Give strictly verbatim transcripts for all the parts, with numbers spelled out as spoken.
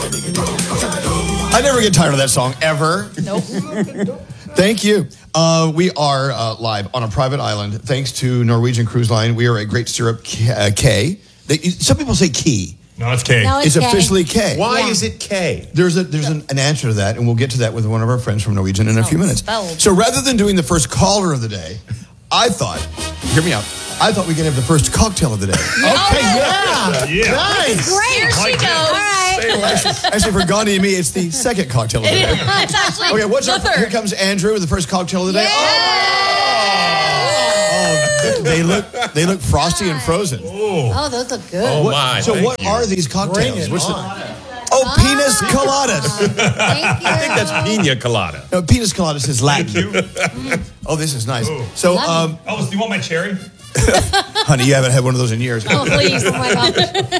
I never get tired of that song, ever. Nope. Thank you. Uh, we are uh, live on a private island, thanks to Norwegian Cruise Line. We are at Great Stirrup K. Uh, K. They, some people say Key. No, it's K. No, it's it's K. officially K. Why Yeah. is it K? There's a there's an, an answer to that, and we'll get to that with one of our friends from Norwegian in a Oh, few minutes. spelled. So rather than doing the first caller of the day, I thought, hear me out, I thought we could have the first cocktail of the day. Okay, yeah. Yeah. Nice. Great. Here she Like goes. that. All right. Actually, for Gandhi and me, it's the second cocktail of the day. It's actually Okay, what's the our, third. here comes Andrew with the first cocktail of the day. Yeah. Oh, they look they look frosty and frozen. Oh, those look good. Oh, What- my. so thank what you. are these cocktails? Bring it What's the, on. oh, pinas coladas. Thank you. I think that's pina colada. No, pinas coladas is Latin. Oh, this is nice. Ooh. So, um, Elvis, do you want my cherry? honey, you haven't had one of those in years. Oh, please. Oh, my gosh.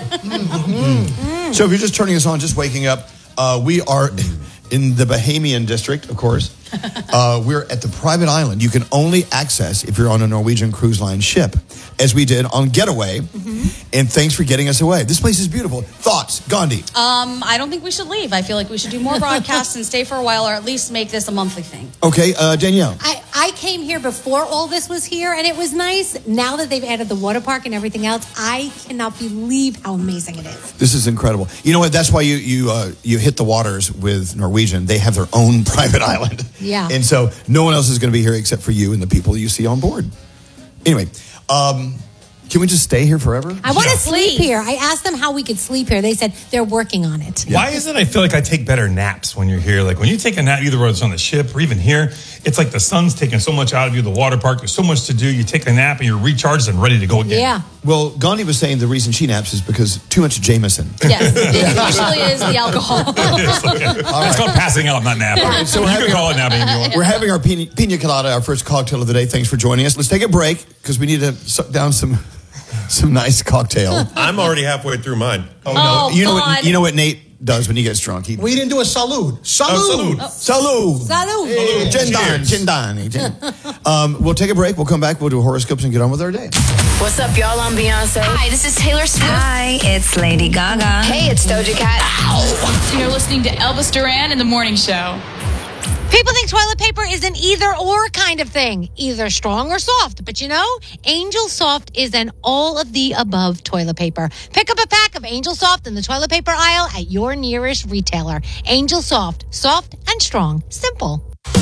So if you're just turning us on, just waking up, uh, we are in the Bahamian district, of course. Uh, we're at the private island you can only access if you're on a Norwegian Cruise Line ship, as we did on Getaway. Mm-hmm. And thanks for getting us away. This place is beautiful. Thoughts, Gandhi? Um, I don't think we should leave. I feel like we should do more broadcasts and stay for a while, or at least make this a monthly thing. Okay, uh, Danielle. I, I came here before all this was here, and it was nice. Now that they've added the water park and everything else, I cannot believe how amazing it is. This is incredible. You know what? That's why you you uh, you hit the waters with Norwegian. They have their own private island. Yeah. And so no one else is going to be here except for you and the people you see on board. Anyway, um, can we just stay here forever? I want to Yeah. sleep Please. here. I asked them how we could sleep here. They said they're working on it. Why is it I feel like I take better naps when you're here? Like when you take a nap, either whether it's on the ship or even here, it's like the sun's taking so much out of you, the water park, there's so much to do. You take a nap and you're recharged and ready to go again. Yeah. Well, Gandhi was saying the reason she naps is because too much Jameson. Yes, it usually is the alcohol. It's, okay. It's called passing out, not napping. So you having- can call it napping if you want. We're having our pina, pina colada, our first cocktail of the day. Thanks for joining us. Let's take a break because we need to suck down some some nice cocktail. I'm already halfway through mine. Oh, Oh, you know what? God. You know what Nate does when he gets drunk? He, We didn't do a salute. Salute. Oh, Salud. Salud. Hey, Gendani, Gendani, Gen- um, we'll take a break. We'll come back. We'll do horoscopes and get on with our day. What's up, y'all? I'm Beyonce. Hi, this is Taylor Swift. Hi, it's Lady Gaga. Hey, it's Doja Cat. You're listening to Elvis Duran in the Morning Show. People think toilet paper is an either or kind of thing, either strong or soft. But you know, Angel Soft is an all of the above toilet paper. Pick up a pack of Angel Soft in the toilet paper aisle at your nearest retailer. Angel Soft, soft and strong, simple.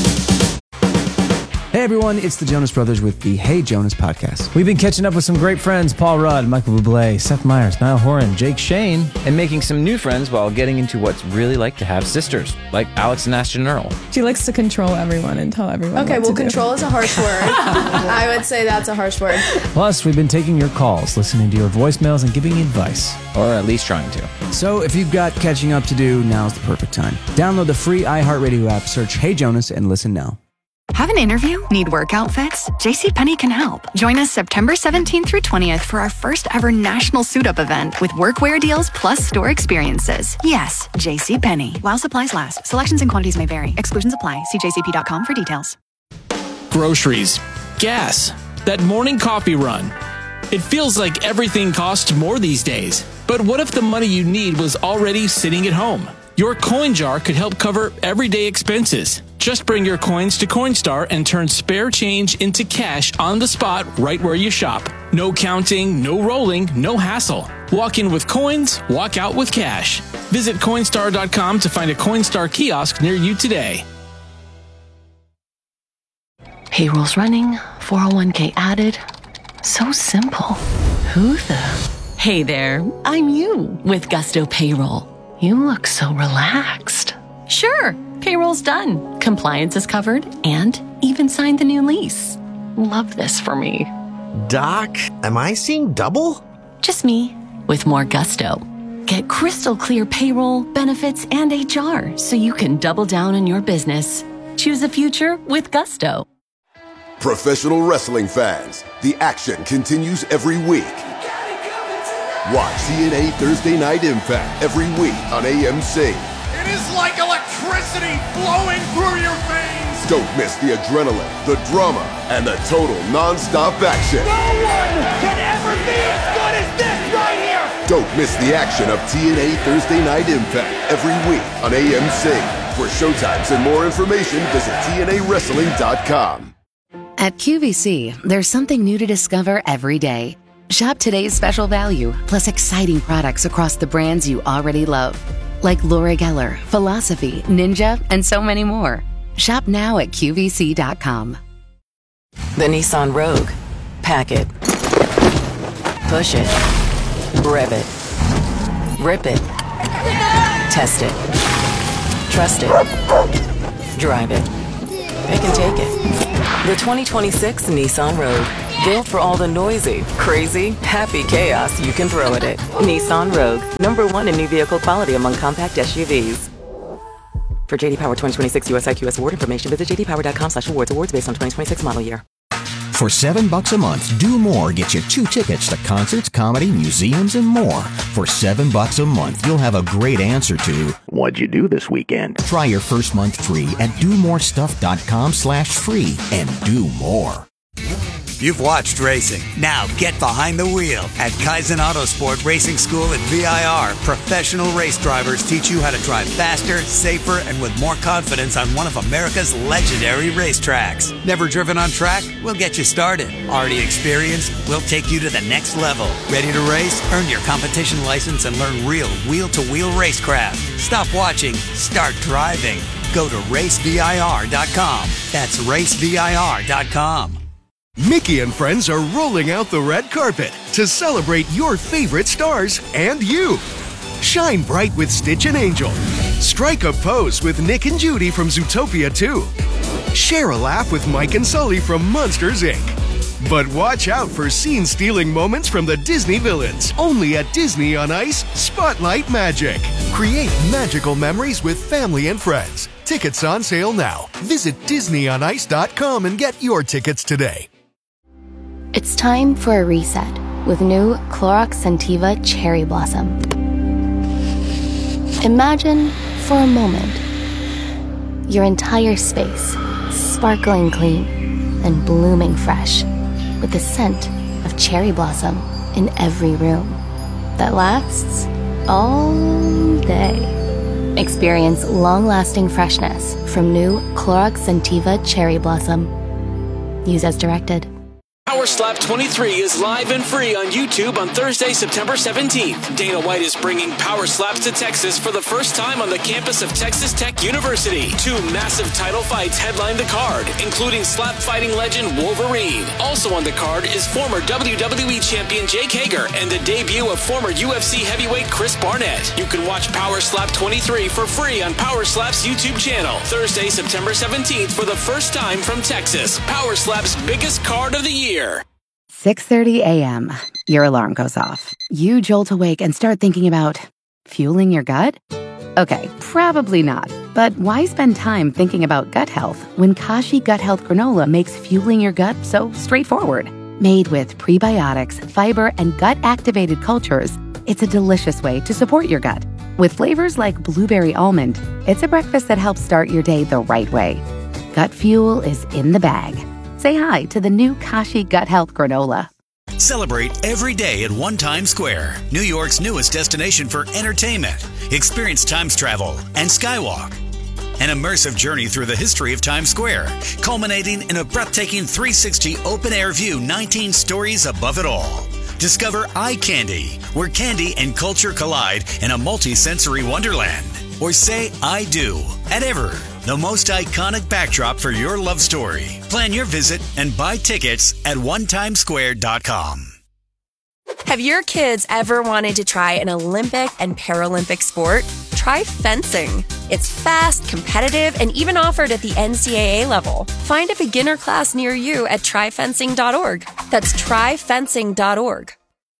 Hey everyone, it's the Jonas Brothers with the Hey Jonas podcast. We've been catching up with some great friends, Paul Rudd, Michael Bublé, Seth Meyers, Niall Horan, Jake Shane, and making some new friends while getting into what's really like to have sisters, like Alex and Ashton Earl. She likes to control everyone and tell everyone Okay, what well, to control do. is a harsh word. I would say that's a harsh word. Plus, we've been taking your calls, listening to your voicemails, and giving you advice. Or at least trying to. So if you've got catching up to do, now's the perfect time. Download the free iHeartRadio app, search Hey Jonas, and listen now. Have an interview? Need work outfits? JCPenney can help. Join us September seventeenth through twentieth for our first ever national suit-up event with workwear deals plus store experiences. Yes, JCPenney. While supplies last. Selections and quantities may vary. Exclusions apply. See j c p dot com for details. Groceries. Gas. That morning coffee run. It feels like everything costs more these days. But what if the money you need was already sitting at home? Your coin jar could help cover everyday expenses. Just bring your coins to Coinstar and turn spare change into cash on the spot right where you shop. No counting, no rolling, no hassle. Walk in with coins, walk out with cash. Visit Coinstar dot com to find a Coinstar kiosk near you today. Payroll's running, four oh one k added. So simple. Who the? Hey there, I'm you with Gusto Payroll. You look so relaxed. Sure, payroll's done. Compliance is covered and even signed the new lease. Love this for me. Doc, am I seeing double? Just me with more gusto. Get crystal clear payroll, benefits, and H R so you can double down on your business. Choose a future with Gusto. Professional wrestling fans, the action continues every week. Watch T N A Thursday Night Impact every week on A M C. It is like electricity flowing through your veins. Don't miss the adrenaline, the drama, and the total non-stop action. No one can ever be as good as this right here. Don't miss the action of T N A Thursday Night Impact every week on A M C. For showtimes and more information, visit T N A wrestling dot com. At Q V C, there's something new to discover every day. Shop today's special value, plus exciting products across the brands you already love. Like Laura Geller, Philosophy, Ninja, and so many more. Shop now at Q V C dot com. The Nissan Rogue. Pack it. Push it. Rev it. Rip it. Test it. Trust it. Drive it. Pick and take it. The twenty twenty-six Nissan Rogue. Built for all the noisy, crazy, happy chaos you can throw at it. Nissan Rogue. Number one in new vehicle quality among compact S U Vs. For J D Power twenty twenty-six U S I Q S award information, visit j d power dot com slash awards. Awards based on twenty twenty-six model year. For seven bucks a month, Do More gets you two tickets to concerts, comedy, museums, and more. For seven bucks a month, you'll have a great answer to what'd you do this weekend? Try your first month free at do more stuff dot com slash free and do more. You've watched racing. Now get behind the wheel. At Kaizen Autosport Racing School at V I R, professional race drivers teach you how to drive faster, safer, and with more confidence on one of America's legendary racetracks. Never driven on track? We'll get you started. Already experienced? We'll take you to the next level. Ready to race? Earn your competition license and learn real wheel-to-wheel racecraft. Stop watching. Start driving. Go to race V I R dot com. That's race V I R dot com. Mickey and friends are rolling out the red carpet to celebrate your favorite stars and you. Shine bright with Stitch and Angel. Strike a pose with Nick and Judy from Zootopia two. Share a laugh with Mike and Sully from Monsters, Incorporated. But watch out for scene-stealing moments from the Disney villains. Only at Disney on Ice, Spotlight Magic. Create magical memories with family and friends. Tickets on sale now. Visit disney on ice dot com and get your tickets today. It's time for a reset with new Clorox Scentiva Cherry Blossom. Imagine, for a moment, your entire space sparkling clean and blooming fresh with the scent of cherry blossom in every room that lasts all day. Experience long-lasting freshness from new Clorox Scentiva Cherry Blossom. Use as directed. Power Slap twenty-three is live and free on YouTube on Thursday, September seventeenth. Dana White is bringing Power Slaps to Texas for the first time on the campus of Texas Tech University. Two massive title fights headline the card, including slap fighting legend Wolverine. Also on the card is former W W E champion Jake Hager and the debut of former U F C heavyweight Chris Barnett. You can watch Power Slap twenty-three for free on Power Slap's YouTube channel. Thursday, September seventeenth for the first time from Texas. Power Slap's biggest card of the year. six thirty a.m. Your alarm goes off. You jolt awake and start thinking about fueling your gut? Okay, probably not. But why spend time thinking about gut health when Kashi Gut Health Granola makes fueling your gut so straightforward? Made with prebiotics, fiber, and gut-activated cultures, it's a delicious way to support your gut. With flavors like blueberry almond, it's a breakfast that helps start your day the right way. Gut fuel is in the bag. Say hi to the new Kashi Gut Health Granola. Celebrate every day at One Times Square, New York's newest destination for entertainment. Experience Times travel and Skywalk. An immersive journey through the history of Times Square, culminating in a breathtaking three sixty open-air view nineteen stories above it all. Discover Eye Candy, where candy and culture collide in a multi-sensory wonderland. Or say I do at Ever, the most iconic backdrop for your love story. Plan your visit and buy tickets at one times square dot com. Have your kids ever wanted to try an Olympic and Paralympic sport? Try fencing. It's fast, competitive, and even offered at the N C double A level. Find a beginner class near you at try fencing dot org. That's try fencing dot org.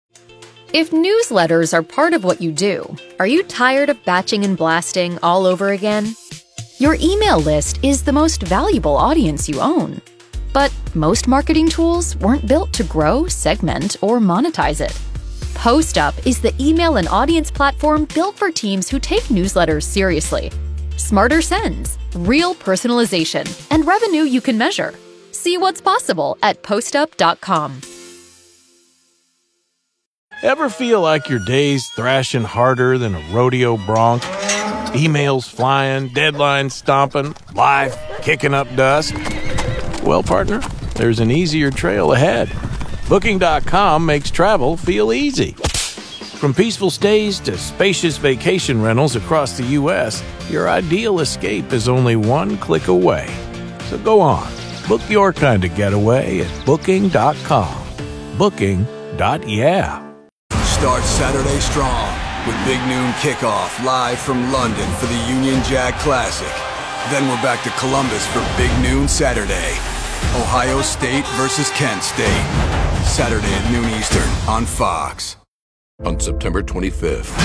If newsletters are part of what you do, are you tired of batching and blasting all over again? Your email list is the most valuable audience you own. But most marketing tools weren't built to grow, segment, or monetize it. PostUp is the email and audience platform built for teams who take newsletters seriously. Smarter sends, real personalization, and revenue you can measure. See what's possible at postup dot com. Ever feel like your day's thrashing harder than a rodeo bronc? Emails flying, deadlines stomping, life kicking up dust? Well, partner, there's an easier trail ahead. Booking dot com makes travel feel easy. From peaceful stays to spacious vacation rentals across the U S, your ideal escape is only one click away. So go on, book your kind of getaway at Booking dot com. Booking. Yeah. Start Saturday strong with Big Noon Kickoff live from London for the Union Jack Classic. Then we're back to Columbus for Big Noon Saturday. Ohio State versus Kent State. Saturday at noon Eastern on Fox. On September twenty-fifth.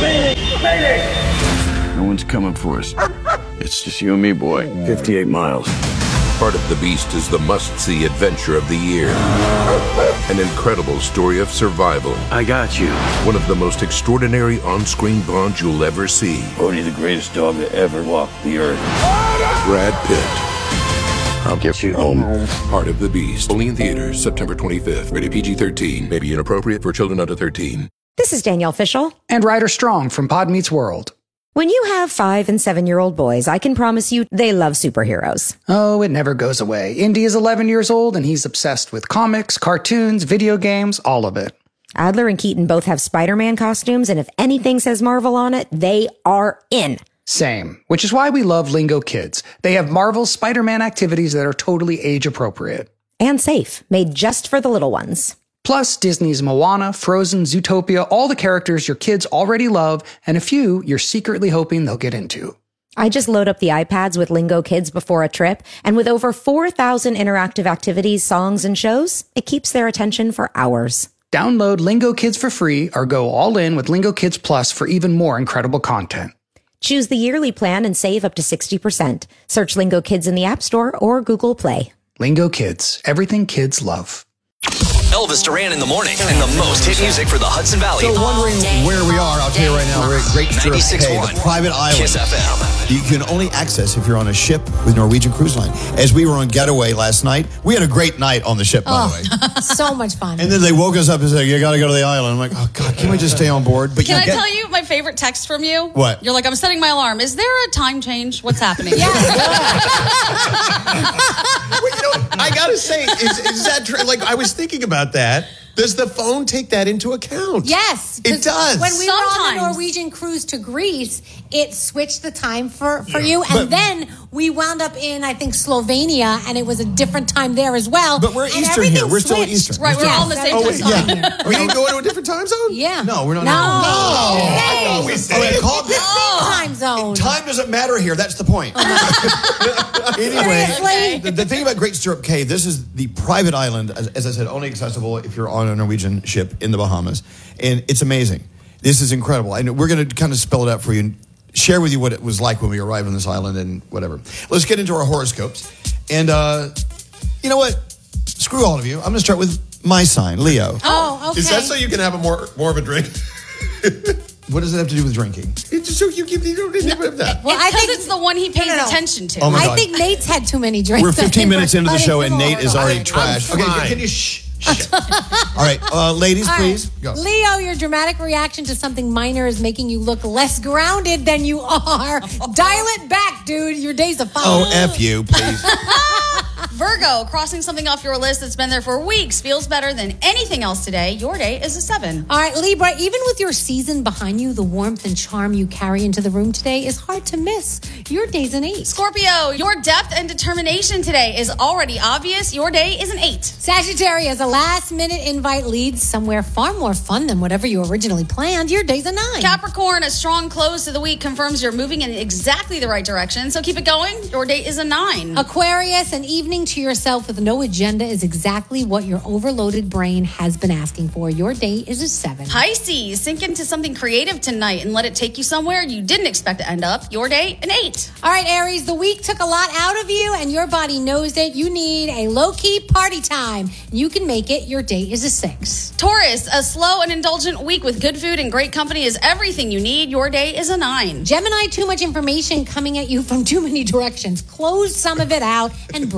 No one's coming for us. It's just you and me, boy. fifty-eight miles. Part of the Beast is the must-see adventure of the year. An incredible story of survival. I got you. One of the most extraordinary on-screen bonds you'll ever see. Only the greatest dog that ever walked the earth. Brad Pitt. I'll get you home. Part of the Beast. Only in theaters September twenty-fifth. Rated P G thirteen. May be inappropriate for children under thirteen. This is Danielle Fishel. And Ryder Strong from Pod Meets World. When you have five and seven-year-old boys, I can promise you they love superheroes. Oh, it never goes away. Indy is eleven years old, and he's obsessed with comics, cartoons, video games, all of it. Adler and Keaton both have Spider-Man costumes, and if anything says Marvel on it, they are in. Same, which is why we love Lingo Kids. They have Marvel's Spider-Man activities that are totally age-appropriate. And safe, made just for the little ones. Plus, Disney's Moana, Frozen, Zootopia, all the characters your kids already love, and a few you're secretly hoping they'll get into. I just load up the iPads with Lingo Kids before a trip, and with over four thousand interactive activities, songs, and shows, it keeps their attention for hours. Download Lingo Kids for free or go all in with Lingo Kids Plus for even more incredible content. Choose the yearly plan and save up to sixty percent. Search Lingo Kids in the App Store or Google Play. Lingo Kids, everything kids love. Elvis Duran in the morning and the most hit music for the Hudson Valley. So wondering where we are, I'll tell you right now, we're at Great Stirrup Cay, the private island. Kiss F M. You can only access if you're on a ship with Norwegian Cruise Line. As we were on getaway last night, we had a great night on the ship, by oh, the way. So much fun. And then they woke us up and said, you got to go to the island. I'm like, oh, God, can we just stay on board? But Can I get- tell you my favorite text from you? What? You're like, I'm setting my alarm. Is there a time change? What's happening? Yeah. Well, you know, I got to say, is, is that true? Like, I was thinking about that. Does the phone take that into account? Yes. It does. When we Sometimes. were on a Norwegian cruise to Greece, it switched the time for, for you. And But- then we wound up in, I think, Slovenia, and it was a different time there as well. But we're and Eastern everything here. We're still switched. Eastern. Right, we're Yes, all in the same Oh, time wait, zone. yeah. We didn't go into a different time zone? Yeah. No, we're not. No. Oh, No. I thought we said it. Calm down. Same time zone. Time doesn't matter here. That's the point. Anyway, the, the thing about Great Stirrup Cay, this is the private island, as, as I said, only accessible if you're on a Norwegian ship in the Bahamas. And it's amazing. This is incredible. I know we're going to kind of spell it out for you and share with you what it was like when we arrived on this island and whatever. Let's get into our horoscopes. And uh, you know what? Screw all of you. I'm going to start with my sign, Leo. Oh, okay. Is that so you can have a more more of a drink? What does it have to do with drinking? It's just so you can you don't need to have that. Well, I think it's the one he pays No, no, no. attention to. Oh my I God. think Nate's had too many drinks. We're fifteen minutes into the show and Nate is already I'm trashed. fine. Okay, can you shh? shh. All right, uh, ladies, All right. please go. Leo, your dramatic reaction to something minor is making you look less grounded than you are. Dial it back, dude. Your day's a fun. Oh, F you, please. Virgo, crossing something off your list that's been there for weeks feels better than anything else today. Your day is a seven. All right, Libra, even with your season behind you, the warmth and charm you carry into the room today is hard to miss. Your day's an eight. Scorpio, your depth and determination today is already obvious. Your day is an eight. Sagittarius, a last-minute invite leads somewhere far more fun than whatever you originally planned. Your day's a nine. Capricorn, a strong close to the week confirms you're moving in exactly the right direction. So keep it going. Your day is a nine. Aquarius, an evening to yourself with no agenda is exactly what your overloaded brain has been asking for. Your day is a seven. Pisces, sink into something creative tonight and let it take you somewhere you didn't expect to end up. Your day, an eight. All right, Aries, the week took a lot out of you and your body knows it. You need a low-key party time. You can make it. Your day is a six. Taurus, a slow and indulgent week with good food and great company is everything you need. Your day is a nine. Gemini, too much information coming at you from too many directions. Close some of it out and breathe. Your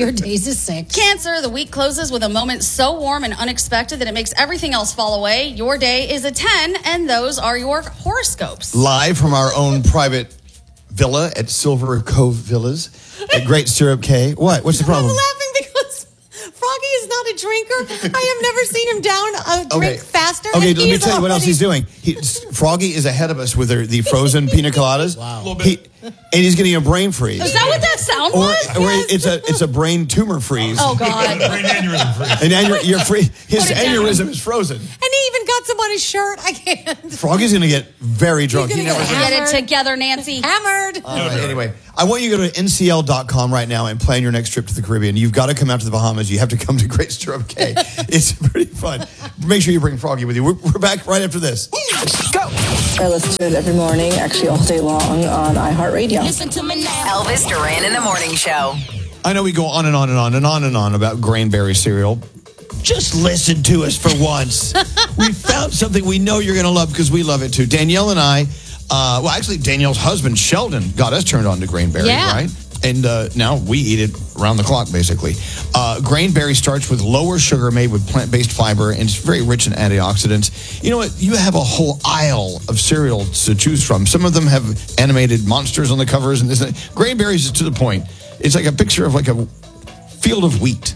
your days is six. Cancer, the week closes with a moment so warm and unexpected that it makes everything else fall away. Your day is a ten, and those are your horoscopes. Live from our own private villa at Silver Cove Villas at Great Syrup K. What? What's the problem? I'm laughing because Froggy is not a drinker. I have never seen him down a drink Okay. faster. Okay, and let me he's tell you what else already- he's doing. He, Froggy is ahead of us with the, the frozen pina coladas. Wow. He, and he's getting a brain freeze. Is that what that sound Or, was? or it's a it's a brain tumor freeze. Oh, God. Brain aneurysm freeze. An aneur- you're free. His Put it down. aneurysm is frozen. And he even got some on his shirt. I can't. Froggy's going to get very drunk. He's He gonna never get Get it together, Nancy. Hammered. All right, anyway, I want you to go to N C L dot com right now and plan your next trip to the Caribbean. You've got to come out to the Bahamas. You have to come to Great Stirrup Cay. It's pretty fun. Make sure you bring Froggy with you. We're, we're back right after this. Go! I listen to it every morning, actually all day long on iHeartRadio. Listen to me now. Elvis Duran in the Morning Show. I know we go on and on and on and on and on about Grainberry cereal. Just listen to us for once. We found something we know you're going to love because we love it too. Danielle and I, uh, well, actually, Danielle's husband, Sheldon, got us turned on to Grainberry, Yeah. right? And uh, now we eat it around the clock, basically. Uh, Grainberry starts with lower sugar made with plant-based fiber, and it's very rich in antioxidants. You know what? You have a whole aisle of cereals to choose from. Some of them have animated monsters on the covers, and this. Grainberries is to the point. It's like a picture of like a field of wheat.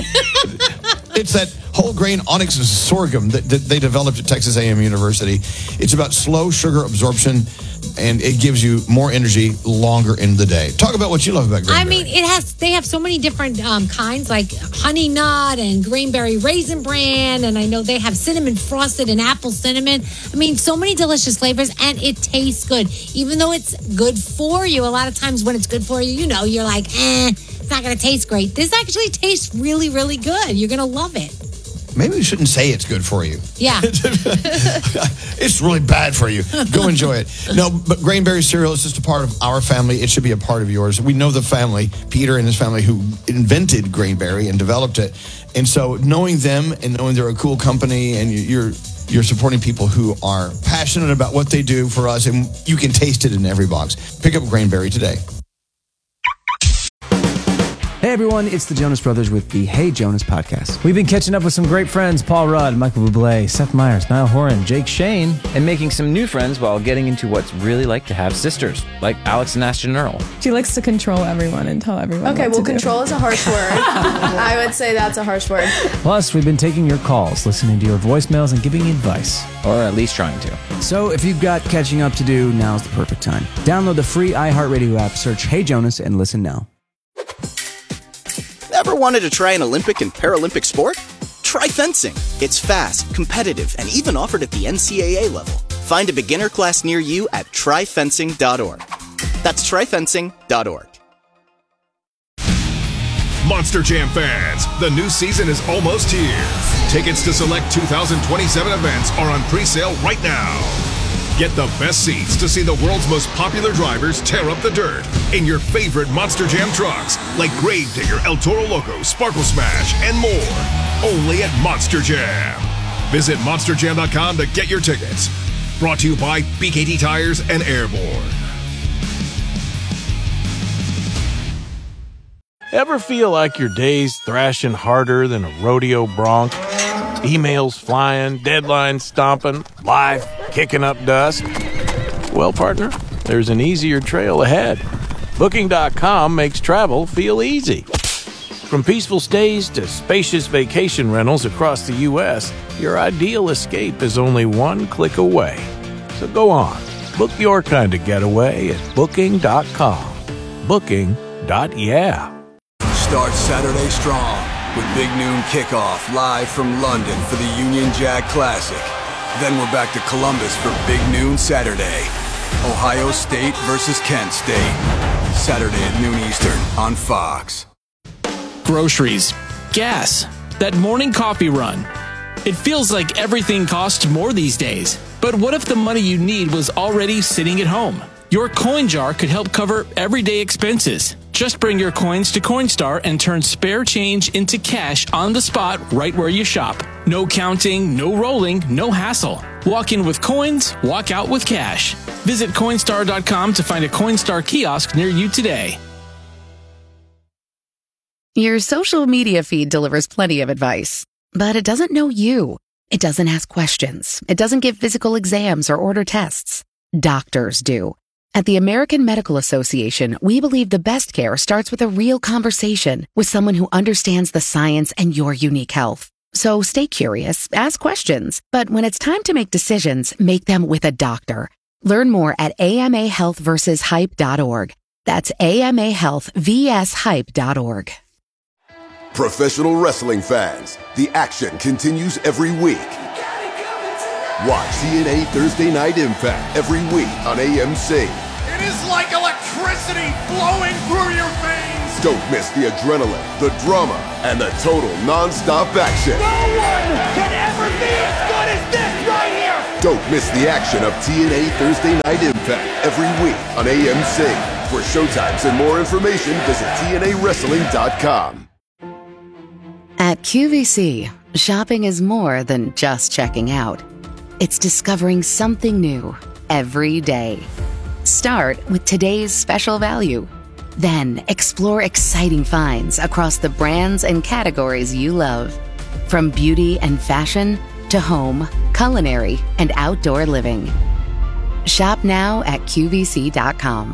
It's that whole grain onyx sorghum that, that they developed at Texas A and M University. It's about slow sugar absorption, and it gives you more energy longer in the day. Talk about what you love about Grainberry. I mean, it has. They have so many different um, kinds, like honey nut and Grainberry raisin bran, and I know they have cinnamon frosted and apple cinnamon. I mean, so many delicious flavors, and it tastes good. Even though it's good for you, a lot of times when it's good for you, you know, you're like, eh, it's not going to taste great. This actually tastes really, really good. You're going to love it. Maybe we shouldn't say it's good for you. Yeah. It's really bad for you. Go enjoy it. No, but Grainberry cereal is just a part of our family. It should be a part of yours. We know the family, Peter and his family, who invented Grainberry and developed it. And so knowing them and knowing they're a cool company and you're you're supporting people who are passionate about what they do for us, and you can taste it in every box. Pick up Grainberry today. Hey everyone, it's the Jonas Brothers with the Hey Jonas podcast. We've been catching up with some great friends, Paul Rudd, Michael Bublé, Seth Meyers, Niall Horan, Jake Shane, and making some new friends while getting into what's really like to have sisters, like Alex and Ashton Earl. She likes to control everyone and tell everyone Okay, what well, to do. control is a harsh word. I would say that's a harsh word. Plus, we've been taking your calls, listening to your voicemails, and giving you advice. Or at least trying to. So if you've got catching up to do, now's the perfect time. Download the free iHeartRadio app, search Hey Jonas, and listen now. Ever wanted to try an Olympic and Paralympic sport? Try fencing. It's fast, competitive, and even offered at the N C A A level. Find a beginner class near you at try fencing dot org. That's try fencing dot org. Monster Jam fans, the new season is almost here. Tickets to select two thousand twenty-seven events are on pre-sale right now. Get the best seats to see the world's most popular drivers tear up the dirt in your favorite Monster Jam trucks, like Gravedigger, El Toro Loco, Sparkle Smash, and more. Only at Monster Jam. Visit monster jam dot com to get your tickets. Brought to you by B K T Tires and Airborne. Ever feel like your day's thrashing harder than a rodeo bronc? Emails flying, deadlines stomping, life kicking up dust? Well, partner, there's an easier trail ahead. Booking dot com makes travel feel easy. From peaceful stays to spacious vacation rentals across the U S, your ideal escape is only one click away. So go on, book your kind of getaway at booking dot com. Booking. Yeah. Start Saturday strong with Big Noon Kickoff live from London for the Union Jack Classic. Then we're back to Columbus for Big Noon Saturday. Ohio State versus Kent State. Saturday at noon Eastern on Fox. Groceries, gas, that morning coffee run. It feels like everything costs more these days. But what if the money you need was already sitting at home? Your coin jar could help cover everyday expenses. Just bring your coins to Coinstar and turn spare change into cash on the spot right where you shop. No counting, no rolling, no hassle. Walk in with coins, walk out with cash. Visit Coinstar dot com to find a Coinstar kiosk near you today. Your social media feed delivers plenty of advice, but it doesn't know you. It doesn't ask questions. It doesn't give physical exams or order tests. Doctors do. At the American Medical Association, we believe the best care starts with a real conversation with someone who understands the science and your unique health. So stay curious, ask questions, but when it's time to make decisions, make them with a doctor. Learn more at A M A health versus hype dot org. That's A M A health versus hype dot org. Professional wrestling fans, the action continues every week. Watch T N A Thursday Night Impact every week on A M C. It is like electricity flowing through your veins. Don't miss the adrenaline, the drama, and the total non-stop action. No one can ever be as good as this right here. Don't miss the action of T N A Thursday Night Impact every week on A M C. For showtimes and more information, visit T N A wrestling dot com. At Q V C, shopping is more than just checking out. It's discovering something new every day. Start with today's special value. Then explore exciting finds across the brands and categories you love. From beauty and fashion to home, culinary, and outdoor living. Shop now at Q V C dot com.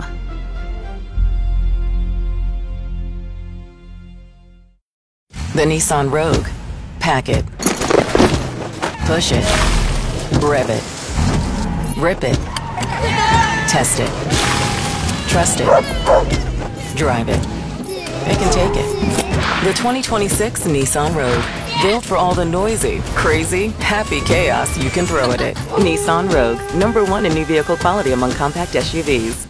The Nissan Rogue. Pack it. Push it. Rev it. Rip it. Test it. Trust it. Drive it. It can take it. The twenty twenty-six Nissan Rogue. Built for all the noisy, crazy, happy chaos you can throw at it. Nissan Rogue. Number one in new vehicle quality among compact S U Vs.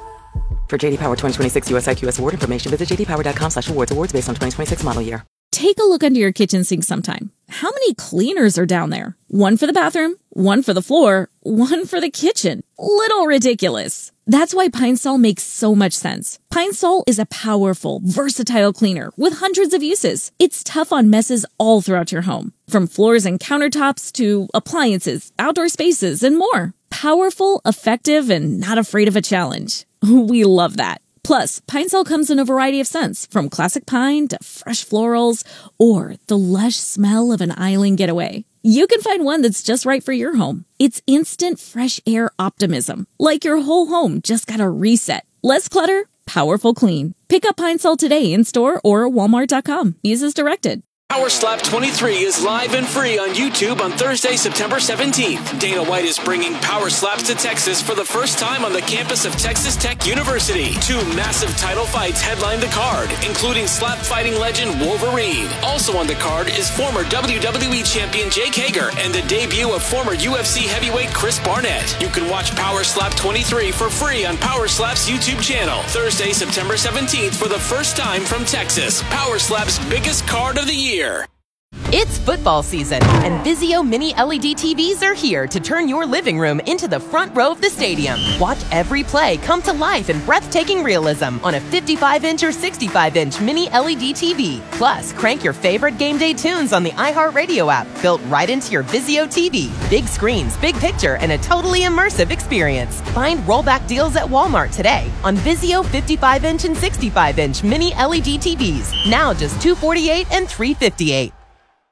For J D Power twenty twenty-six U S I Q S award information, visit j d power dot com slash awards. Awards based on twenty twenty-six model year. Take a look under your kitchen sink sometime. How many cleaners are down there? One for the bathroom, one for the floor, one for the kitchen. Little ridiculous. That's why Pine Sol makes so much sense. Pine Sol is a powerful, versatile cleaner with hundreds of uses. It's tough on messes all throughout your home, from floors and countertops to appliances, outdoor spaces, and more. Powerful, effective, and not afraid of a challenge. We love that. Plus, Pine Sol comes in a variety of scents, from classic pine to fresh florals, or the lush smell of an island getaway. You can find one that's just right for your home. It's instant fresh air optimism, like your whole home just got a reset. Less clutter, powerful clean. Pick up Pine Sol today in store or walmart dot com. Use as directed. Power Slap twenty-three is live and free on YouTube on Thursday, September seventeenth. Dana White is bringing Power Slaps to Texas for the first time on the campus of Texas Tech University. Two massive title fights headline the card, including slap fighting legend Wolverine. Also on the card is former W W E champion Jake Hager and the debut of former U F C heavyweight Chris Barnett. You can watch Power Slap twenty-three for free on Power Slap's YouTube channel. Thursday, September seventeenth for the first time from Texas. Power Slap's biggest card of the year. It's football season, and Vizio Mini L E D T Vs are here to turn your living room into the front row of the stadium. Watch every play come to life in breathtaking realism on a fifty-five inch or sixty-five inch Mini L E D T V. Plus, crank your favorite game day tunes on the iHeartRadio app, built right into your Vizio T V. Big screens, big picture, and a totally immersive experience. Find rollback deals at Walmart today on Vizio fifty-five inch and sixty-five inch Mini L E D T Vs. Now just two hundred forty-eight dollars and three hundred fifty-eight dollars.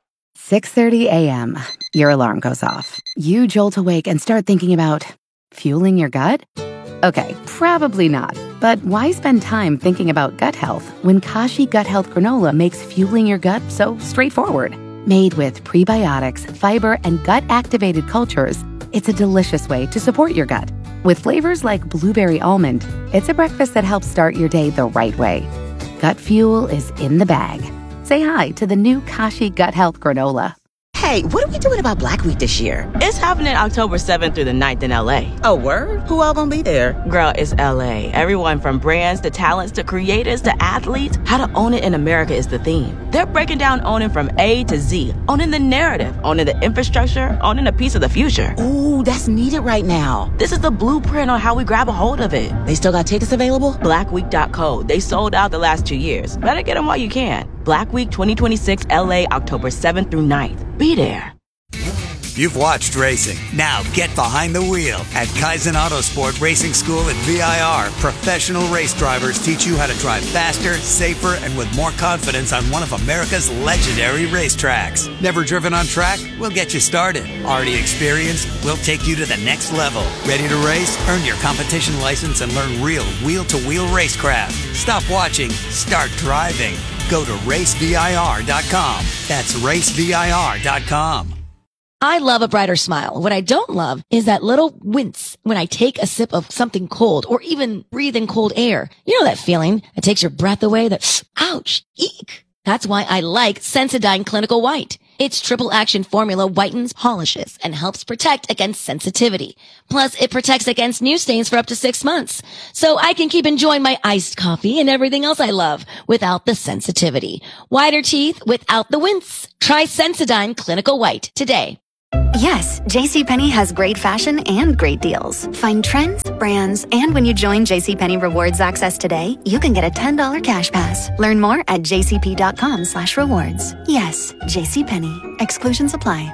six thirty a.m. Your alarm goes off. You jolt awake and start thinking about fueling your gut? Okay, probably not. But why spend time thinking about gut health when Kashi Gut Health Granola makes fueling your gut so straightforward? Made with prebiotics, fiber, and gut-activated cultures, it's a delicious way to support your gut. With flavors like blueberry almond, it's a breakfast that helps start your day the right way. Gut fuel is in the bag. Say hi to the new Kashi Gut Health Granola. Hey, what are we doing about Black Week this year? It's happening October seventh through the ninth in L A. Oh, word? Who all gonna be there? Girl, it's L A. Everyone from brands to talents to creators to athletes. How to own it in America is the theme. They're breaking down owning from A to Z. Owning the narrative, owning the infrastructure, owning a piece of the future. Ooh, that's needed right now. This is the blueprint on how we grab a hold of it. They still got tickets available? black week dot co. They sold out the last two years. Better get them while you can. Black Week twenty twenty-six L A, October seventh through ninth. Be there. you've watched racing. Now get behind the wheel at Kaizen Autosport Racing School at V I R. Professional race drivers teach you how to drive faster, safer, and with more confidence on one of America's legendary racetracks. Never driven on track? We'll get you started. Already experienced? We'll take you to the next level. Ready to race? Earn your competition license and learn real wheel-to-wheel racecraft. Stop watching. Start driving. Go to race V I R dot com. That's race V I R dot com. I love a brighter smile. What I don't love is that little wince when I take a sip of something cold or even breathe in cold air. You know that feeling that takes your breath away? That, ouch, eek. That's why I like Sensodyne Clinical White. Its triple action formula whitens, polishes, and helps protect against sensitivity. Plus, it protects against new stains for up to six months. So I can keep enjoying my iced coffee and everything else I love without the sensitivity. Whiter teeth without the wince. Try Sensodyne Clinical White today. Yes, JCPenney has great fashion and great deals. Find trends, brands, and when you join JCPenney Rewards Access today, you can get a ten dollars cash pass. Learn more at jcp.com slash rewards. Yes, JCPenney. Exclusions apply.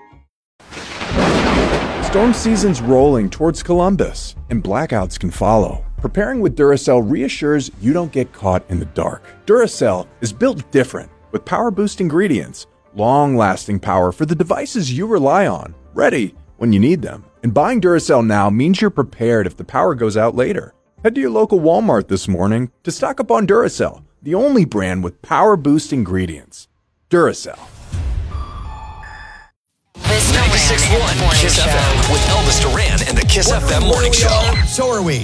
Storm season's rolling towards Columbus, and blackouts can follow. Preparing with Duracell reassures you don't get caught in the dark. Duracell is built different with power-boost ingredients, long-lasting power for the devices you rely on, ready when you need them. And buying Duracell now means you're prepared if the power goes out later. Head to your local Walmart this morning to stock up on Duracell, the only brand with power-boost ingredients. Duracell. ninety-six point one Kiss F M with Elvis Duran and the Kiss F M Morning Show. So are we.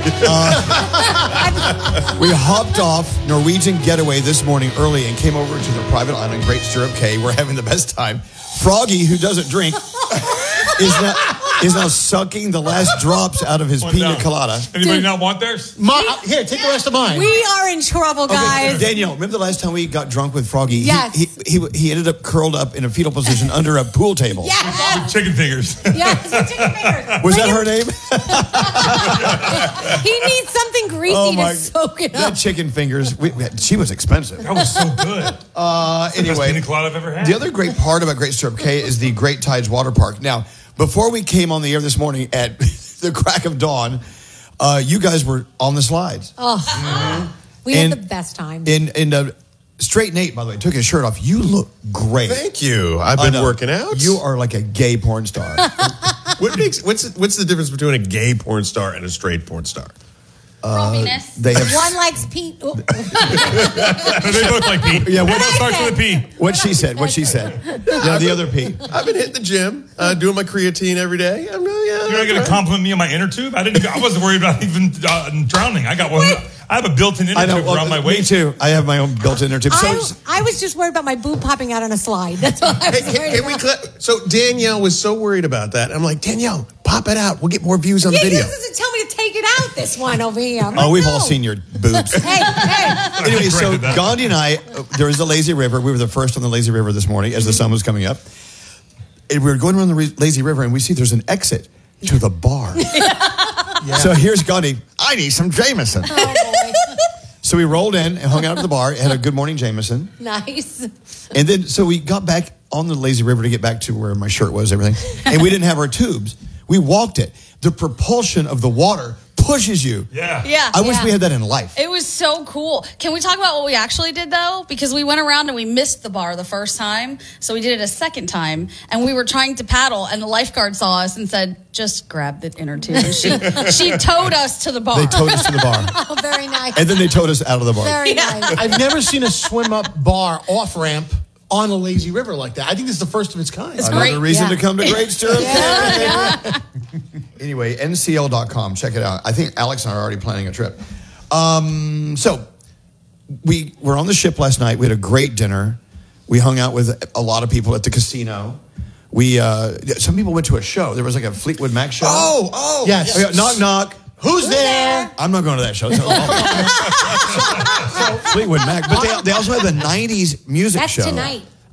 Uh, we hopped off Norwegian Getaway this morning early and came over to the private island, Great Stirrup Cay. We're having the best time. Froggy, who doesn't drink, is now, is now sucking the last drops out of his One pina down. colada. Anybody not want theirs? Ma- here, take the rest of mine. We are in trouble, guys. Okay, Danielle, remember the last time we got drunk with Froggy? Yes. He, he, he, he ended up curled up in a fetal position under a pool table. Yes. With chicken fingers. Yes, with chicken fingers. Was that her name? He needs something greasy Oh, my- to soak it That up. chicken fingers, we, we- she was expensive. That was so good. Uh, It's the best anyway, pina colada I've ever had. the other great part about Great Stirrup Cay is the Great Tides Water Park. Now, before we came on the air this morning at the crack of dawn, uh, you guys were on the slides. Oh, we And- had the best time. And, and uh, Straight Nate, by the way, took his shirt off. You look great. Thank you. I've I been know. working out. You are like a gay porn star. What makes what's what's the difference between a gay porn star and a straight porn star? Uh, they have One likes Pete. Oh. They both like Pete. Yeah, What what, both starts with a P? what she said. What she said. Yeah, the other P. I've been hitting the gym, uh, doing my creatine every day. I'm, uh, yeah, You're not going to compliment me on my inner tube? I didn't. I wasn't worried about even uh, drowning. I got one. I have a built-in inner I know. tube Well, around my me waist. too. I have my own built-in inner tube. So, I, I was just worried about my boob popping out on a slide. That's all I was Hey, worried can, can we about. clip? So Danielle was so worried about that. I'm like, Danielle, pop it out. We'll get more views on Yeah, the he video. doesn't tell me to take it out, this one over here. I'm oh, like, we've no. all seen your boobs. Hey, hey. Anyway, so corrected that. Gandhi and I, uh, there was the lazy river. We were the first on the lazy river this morning as the sun was coming up. And we were going around the re- lazy river, and we see there's an exit to the bar. So here's Gandhi. I need some Jameson. Oh, boy. So we rolled in and hung out at the bar, had a good morning Jameson. Nice. And then, so we got back on the lazy river to get back to where my shirt was, everything. And we didn't have our tubes. We walked it. The propulsion of the water pushes you. Yeah. Yeah. I wish Yeah. we had that in life. It was so cool. Can we talk about what we actually did, though? Because we went around and we missed the bar the first time. So we did it a second time. And we were trying to paddle, and the lifeguard saw us and said, just grab the inner tube. And she, she towed us to the bar. They towed us to the bar. Oh, very nice. And then they towed us out of the bar. Very nice. I've never seen a swim up bar off ramp on a lazy river like that. I think this is the first of its kind. It's Another great. reason Yeah. to come to Great Stirrup. Yeah, yeah. Anyway, N C L dot com. Check it out. I think Alex and I are already planning a trip. Um, so we were on the ship last night. We had a great dinner. We hung out with a lot of people at the casino. We uh, some people went to a show. There was like a Fleetwood Mac show. Oh, oh, Yes. Oh, yeah, knock knock. Who's there? I'm not going to that show. So, so, Fleetwood Mac, but they, they also have the nineties music That's show. tonight.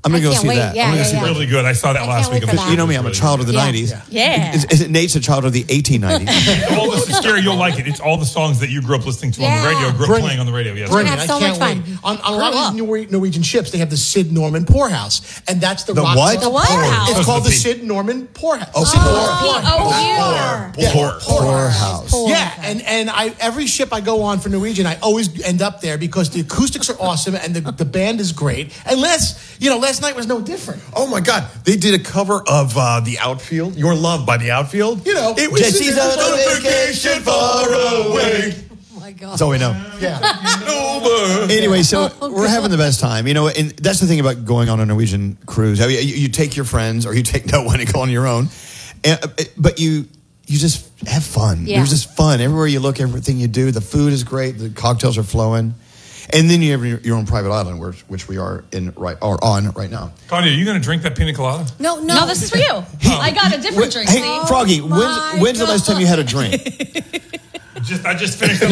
I'm going to I go can't see wait. that. Yeah, I'm gonna yeah, see yeah. that. Really good. I saw that I last can't week. wait for Because you know me, I'm a child of the Yeah. nineties. Yeah. Is, is it Nate's a child of the eighteen nineties? All this is scary. You'll like it. It's all the songs that you grew up listening to on Yeah. the radio, grew up Brilliant. playing on the radio. Yes. Brilliant. have I so can't much wait. fun. On, on a lot Grew of up. these Nor- Norwegian ships, they have the Sid Norman Poorhouse. And that's the, The rock what? star- The what? Poorhouse. It's called the P. Sid Norman Poorhouse. Oh, Sid Poor. Norman P O U. Yeah. Poor. Poorhouse. Yeah, and, and I every ship I go on for Norwegian, I always end up there because the acoustics are awesome and the, the band is great. And last, you know, last night was no different. Oh my God! They did a cover of uh, the Outfield, "Your Love" by the Outfield. You know, it was Jesse's on on a vacation far away. Oh my God. That's all we know. Yeah. Over. Anyway, so we're having the best time, you know, and that's the thing about going on a Norwegian cruise. I mean, you, you take your friends or you take no one and go on your own, and, but you you just have fun. Yeah. There's just fun everywhere you look. Everything you do, the food is great. The cocktails are flowing, and then you have your, your own private island, which, which we are in right or on right now. Claudia, are you going to drink that pina colada? No, no. No, this is for you. I got a different drink, Hey, Steve. Froggy, my when's, when's the last time you had a drink? Just, I just finished.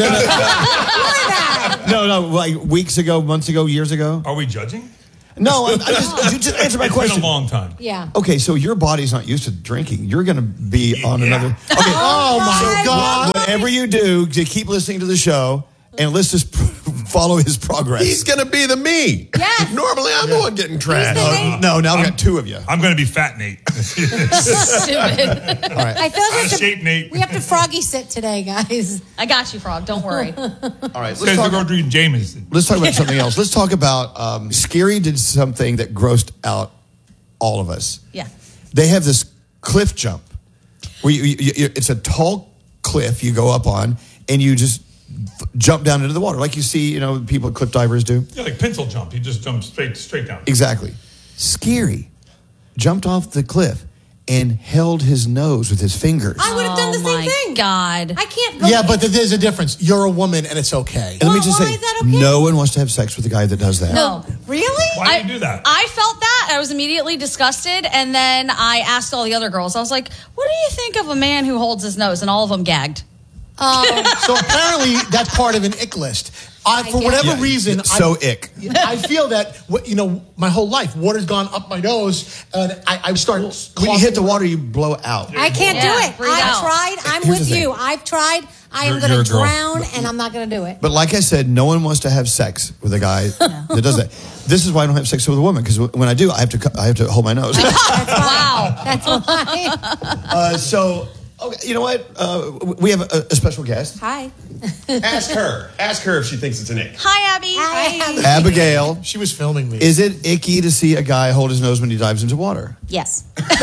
No, no, like weeks ago, months ago, years ago. Are we judging? No, I, I just, you just answer my It's question. been a long time. Yeah. Okay, so your body's not used to drinking. You're going to be on Yeah. another. Okay. Oh my God. Whatever you do, to keep listening to the show and let's just follow his progress. He's gonna be the me. Yes. Normally, I'm the one getting trashed. Oh, no, now I've got two of you. I'm going to be Fat Nate. Stupid. All right. I feel like we have, Shape to, Nate. we have to froggy sit today, guys. I got you, Frog. Don't worry. All right. Let's Let's talk, go read Jameson. let's talk about something else. Let's talk about um, Scary did something that grossed out all of us. Yeah. They have this cliff jump where you, you, you, it's a tall cliff you go up on and you just f- jump down into the water like you see, you know, people cliff divers do. Yeah, like pencil jump. You just jump straight straight down. Exactly. Scary jumped off the cliff and held his nose with his fingers. I would have done the Oh same my thing. God. I can't go. Yeah, but there's a difference. You're a woman and it's okay. And let me Well, just why say, is that okay? no one wants to have sex with a guy that does that. No. Really? Why do you do that? I felt that. I was immediately disgusted. And then I asked all the other girls, I was like, what do you think of a man who holds his nose? And all of them gagged. So apparently that's part of an ick list. I, for guess. whatever Yeah, reason, so I, ick. I feel that what- you know my whole life, water's gone up my nose, and I, I start. When you hit the water, you blow out. I can't Yeah, do it. breathe I've out. tried. I'm Here's with the thing. you. I've tried. I am You're- going you're to a girl. drown, and I'm not going to do it. But like I said, no one wants to have sex with a guy that does that. This is why I don't have sex with a woman, because when I do, I have to cu- I have to hold my nose. Wow. That's why. uh, so, okay, you know what? Uh, we have a, a special guest. Hi. Ask her. Ask her if she thinks it's an ick. Hi, Abby. Hi. Abigail, She was filming me. is it icky to see a guy hold his nose when he dives into water? Yes.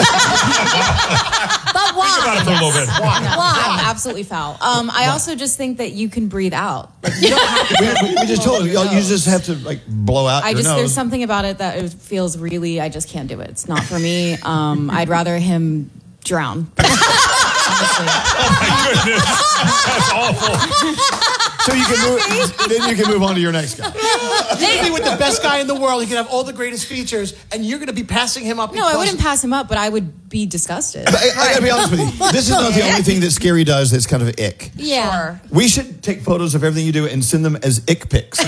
But why? About it for a little bit. Why? Absolutely foul. Um, I also just think that you can breathe out. Like, you don't have to. We, we, we just told you, you just have to like blow out I your just nose. there's something about it that it feels really. I just can't do it. It's not for me. Um, I'd rather him drown. Honestly. Goodness. That's awful. So you can move, then you can move on to your next guy. You can be with the best guy in the world. He can have all the greatest features, and you're going to be passing him up. No, I because- wouldn't pass him up, but I would be disgusted. I, I gotta be honest with you. This is not the only thing that Scary does that's kind of ick. Yeah. We should take photos of everything you do and send them as ick pics.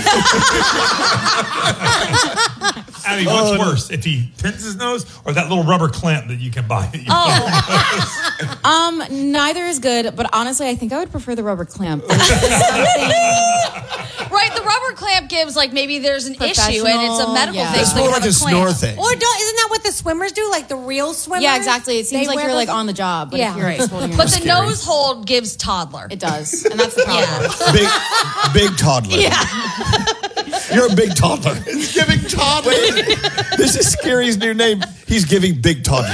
Abby, what's worse, if he pins his nose or that little rubber clamp that you can buy? That you Oh. um, neither is good, but honestly, I think I would prefer the rubber clamp. There's something- Right, the rubber clamp gives like maybe there's an issue and it's a medical yeah. thing. It's so they more have like a clamp. snore thing. Or don't, isn't that what the swimmers do? Like the real swimmers? Yeah, exactly. It seems They like wear you're like those- on the job, but Yeah. if you're just holding your But nose. the nose hold gives toddler. It does, and that's the problem. Big, big toddler. You're a big toddler. It's giving toddler. This is Scary's new name. He's giving big toddler.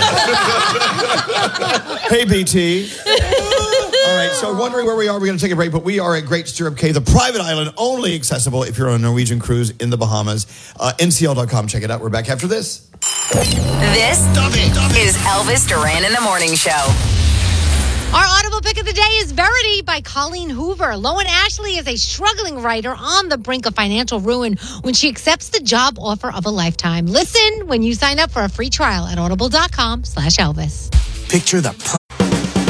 Hey, B T. All right, so wondering where we are, we're going to take a break, but we are at Great Stirrup Cay, the private island, only accessible if you're on a Norwegian cruise in the Bahamas. Uh, N C L dot com, check it out. We're back after this. This is Elvis Duran in the Morning Show. Our Audible pick of the day is Verity by Colleen Hoover. Loan Ashley is a struggling writer on the brink of financial ruin when she accepts the job offer of a lifetime. Listen when you sign up for a free trial at audible dot com slash Elvis. Picture the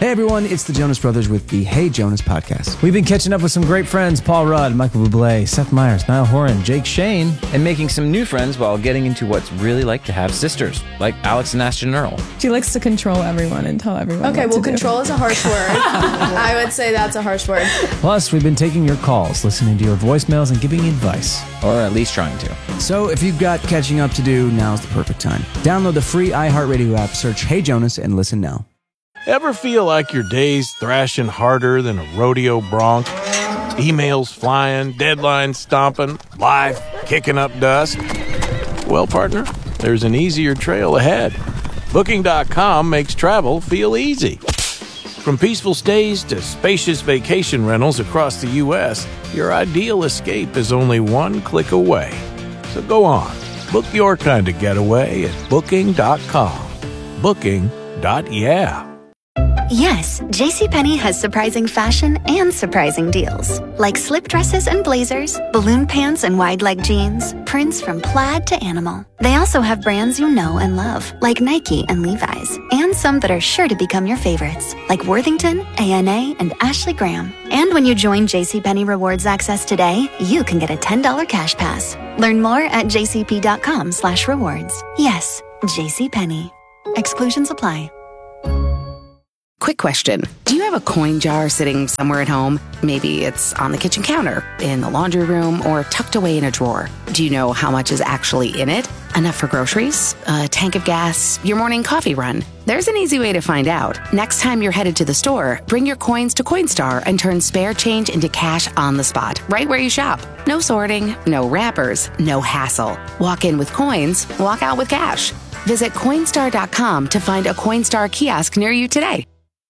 Hey everyone, it's the Jonas Brothers with the Hey Jonas podcast. We've been catching up with some great friends, Paul Rudd, Michael Bublé, Seth Meyers, Niall Horan, Jake Shane, and making some new friends while getting into what's really like to have sisters, like Alex and Ashton Earl. She likes to control everyone and tell everyone Okay, what well, to do. control is a harsh word. I would say that's a harsh word. Plus, we've been taking your calls, listening to your voicemails, and giving advice. Or at least trying to. So if you've got catching up to do, now's the perfect time. Download the free iHeartRadio app, search Hey Jonas, and listen now. Ever feel like your day's thrashing harder than a rodeo bronc? Emails flying, deadlines stomping, life kicking up dust? Well, partner, there's an easier trail ahead. Booking dot com makes travel feel easy. From peaceful stays to spacious vacation rentals across the U S, your ideal escape is only one click away. So go on, book your kind of getaway at Booking dot com. Booking. Yeah. Yes, JCPenney has surprising fashion and surprising deals. Like slip dresses and blazers, balloon pants and wide leg jeans, prints from plaid to animal. They also have brands you know and love, like Nike and Levi's, and some that are sure to become your favorites, like Worthington, A N A, and Ashley Graham. And when you join JCPenney Rewards Access today, you can get a ten dollars cash pass. Learn more at jcp.com slash rewards. Yes, JCPenney. Exclusions apply. Quick question. Do you have a coin jar sitting somewhere at home? Maybe it's on the kitchen counter, in the laundry room, or tucked away in a drawer. Do you know how much is actually in it? Enough for groceries? A tank of gas? Your morning coffee run? There's an easy way to find out. Next time you're headed to the store, bring your coins to Coinstar and turn spare change into cash on the spot, right where you shop. No sorting, no wrappers, no hassle. Walk in with coins, walk out with cash. Visit Coinstar dot com to find a Coinstar kiosk near you today.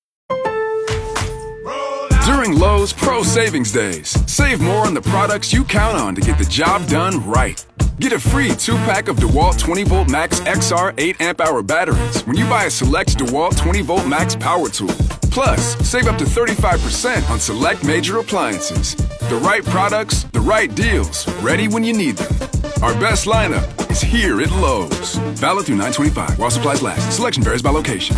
During Lowe's Pro Savings Days, save more on the products you count on to get the job done right. Get a free two-pack of DeWalt twenty volt Max X R eight amp hour batteries when you buy a select DeWalt twenty volt Max power tool. Plus, save up to thirty-five percent on select major appliances. The right products, the right deals, ready when you need them. Our best lineup is here at Lowe's. Valid through nine twenty-five while supplies last. Selection varies by location.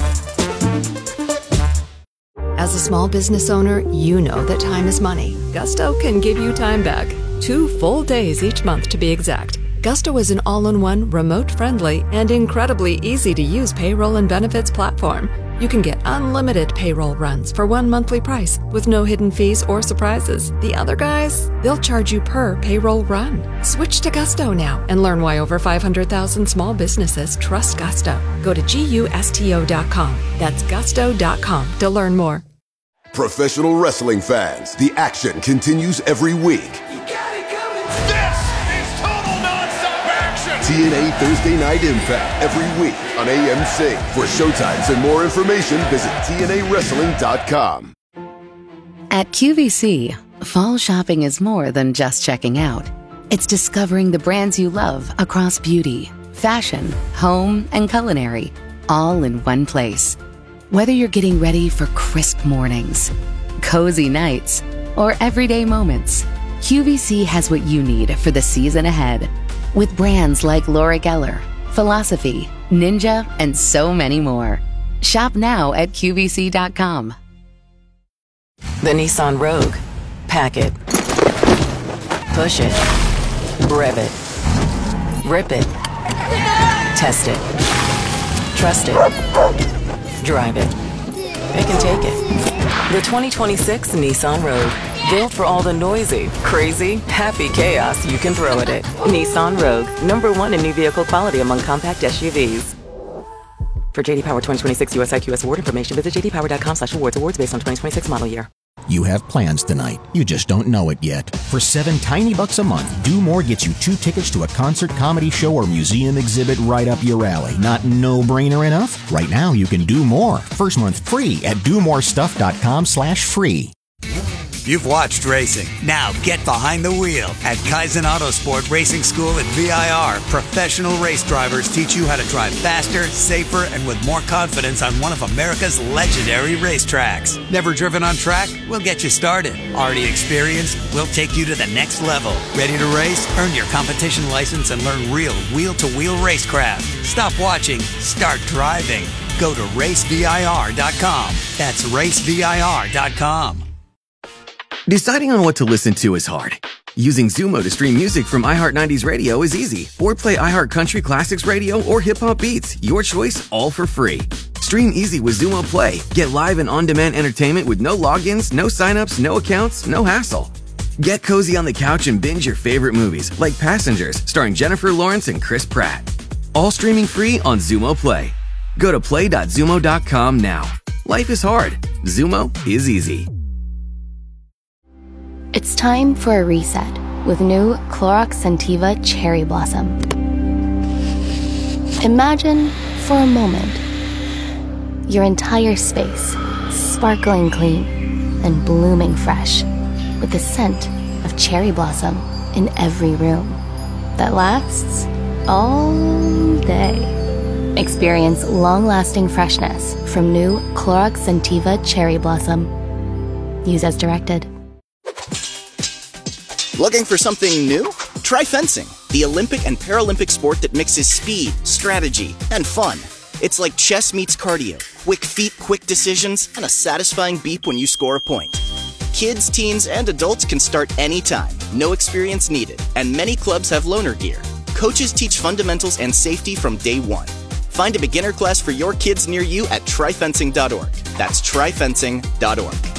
As a small business owner, you know that time is money. Gusto can give you time back. Two full days each month to be exact. Gusto is an all-in-one, remote-friendly, and incredibly easy-to-use payroll and benefits platform. You can get unlimited payroll runs for one monthly price with no hidden fees or surprises. The other guys, they'll charge you per payroll run. Switch to Gusto now and learn why over five hundred thousand small businesses trust Gusto. Go to gusto dot com. That's gusto dot com to learn more. Professional wrestling fans, the action continues every week. T N A Thursday Night Impact every week on A M C. For showtimes and more information, visit T N A wrestling dot com. At Q V C, fall shopping is more than just checking out. It's discovering the brands you love across beauty, fashion, home, and culinary, all in one place. Whether you're getting ready for crisp mornings, cozy nights, or everyday moments, Q V C has what you need for the season ahead. With brands like Laura Geller, Philosophy, Ninja, and so many more. Shop now at Q V C dot com. The Nissan Rogue. Pack it. Push it. Rev it. Rip it. Test it. Trust it. Drive it. Pick and take it. The twenty twenty-six Nissan Rogue. Built for all the noisy, crazy, happy chaos you can throw at it. Nissan Rogue. Number one in new vehicle quality among compact S U Vs. For J D Power twenty twenty-six U S I Q S award information, visit j d power dot com slash awards. Awards based on twenty twenty-six model year. You have plans tonight. You just don't know it yet. For seven tiny bucks a month, Do More gets you two tickets to a concert, comedy show, or museum exhibit right up your alley. Not no-brainer enough? Right now, you can do more. First month free at do more stuff dot com slash free. You've watched racing. Now get behind the wheel. At Kaizen Autosport Racing School at V I R, professional race drivers teach you how to drive faster, safer, and with more confidence on one of America's legendary racetracks. Never driven on track? We'll get you started. Already experienced? We'll take you to the next level. Ready to race? Earn your competition license and learn real wheel-to-wheel racecraft. Stop watching. Start driving. Go to race vir dot com. That's race vir dot com. Deciding on what to listen to is hard. Using Zumo to stream music from iHeart nineties Radio is easy. Or play iHeart Country Classics Radio or Hip Hop Beats. Your choice, all for free. Stream easy with Zumo Play. Get live and on-demand entertainment with no logins, no signups, no accounts, no hassle. Get cozy on the couch and binge your favorite movies, like Passengers, starring Jennifer Lawrence and Chris Pratt. All streaming free on Zumo Play. Go to play dot zumo dot com now. Life is hard. Zumo is easy. It's time for a reset with new Clorox Scentiva Cherry Blossom. Imagine, for a moment, your entire space sparkling clean and blooming fresh with the scent of cherry blossom in every room that lasts all day. Experience long-lasting freshness from new Clorox Scentiva Cherry Blossom. Use as directed. Looking for something new? Try fencing, the Olympic and Paralympic sport that mixes speed, strategy, and fun. It's like chess meets cardio, quick feet, quick decisions, and a satisfying beep when you score a point. Kids, teens, and adults can start anytime, no experience needed, and many clubs have loaner gear. Coaches teach fundamentals and safety from day one. Find a beginner class for your kids near you at try fencing dot org. That's try fencing dot org.